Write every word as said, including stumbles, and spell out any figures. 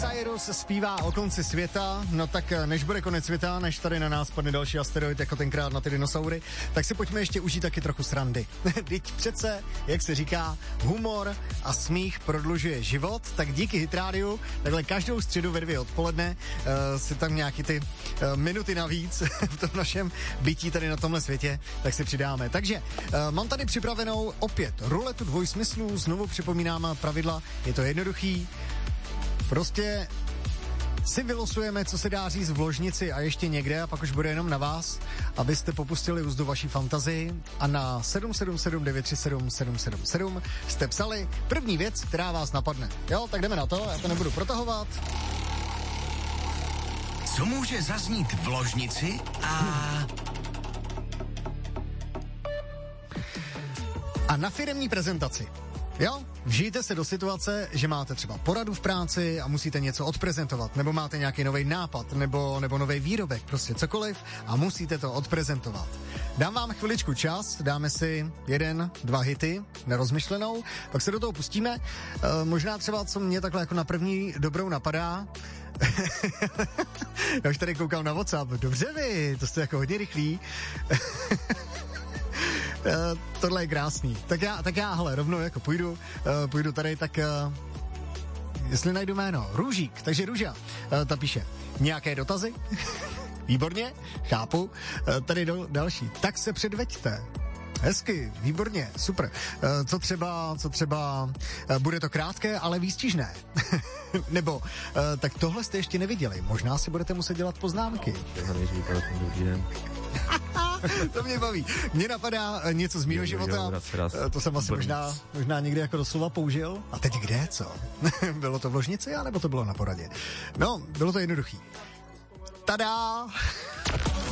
Cyrus zpívá o konci světa, no tak než bude konec světa, než tady na nás padne další asteroid, jako tenkrát na ty dinosaury, tak si pojďme ještě užít taky trochu srandy. Vždyť přece, jak se říká, humor a smích prodlužuje život, tak díky Hit Rádiu, takhle každou středu ve dvě odpoledne uh, si tam nějaký ty uh, minuty navíc v tom našem bytí tady na tomhle světě, tak si přidáme. Takže uh, mám tady připravenou opět ruletu dvojsmyslů, znovu připomínám pravidla, je to jednoduchý. Prostě si vylosujeme, co se dá říct v ložnici a ještě někde a pak už bude jenom na vás, abyste popustili úzdu vaší fantazii a na sedm sedm sedm devět tři sedm sedm sedm sedm jste psali první věc, která vás napadne. Jo, tak jdeme na to, já to nebudu protahovat. Co může zaznít v ložnici a... A na firemní prezentaci. Jo, vžijte se do situace, že máte třeba poradu v práci a musíte něco odprezentovat, nebo máte nějaký nový nápad, nebo, nebo nový výrobek, prostě cokoliv a musíte to odprezentovat. Dám vám chviličku čas, dáme si jeden, dva hity nerozmyšlenou, pak se do toho pustíme. E, možná třeba, co mě takhle jako na první dobrou napadá, já už tady koukám na WhatsApp, dobře vy, to jste jako hodně rychlí. Uh, tohle je krásný. Tak já, tak já, hele, rovnou jako půjdu, uh, půjdu tady, tak uh, jestli najdu jméno, Růžík, takže Růža, uh, ta píše, nějaké dotazy? Výborně, chápu. Uh, tady do, další, tak se předveďte. Hezky, výborně, super. Uh, co třeba, co třeba, uh, bude to krátké, ale výstižné. Nebo, uh, tak tohle jste ještě neviděli, možná si budete muset dělat poznámky. To mě baví. Mně napadá něco z mýho života, to jsem asi možná, možná někdy jako doslova použil. A teď kde, co? Bylo to v ložnici, anebo to bylo na poradě? No, bylo to jednoduchý. Tada!